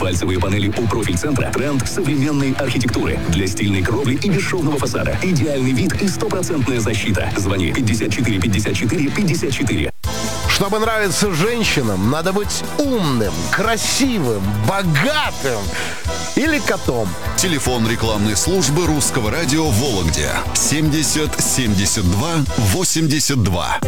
Фальцевые панели у профиль-центра – тренд современной архитектуры. Для стильной кровли и бесшовного фасада. Идеальный вид и стопроцентная защита. Звони 54 54 54. Чтобы нравиться женщинам, надо быть умным, красивым, богатым или котом. Телефон рекламной службы Русского радио в Вологде 70 72 82.